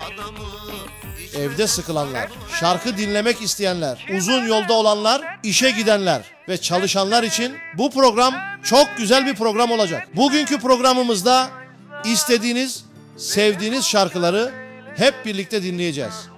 Evde sıkılanlar, şarkı dinlemek isteyenler, uzun yolda olanlar, işe gidenler ve çalışanlar için bu program çok güzel bir program olacak. Bugünkü programımızda istediğiniz, sevdiğiniz şarkıları hep birlikte dinleyeceğiz.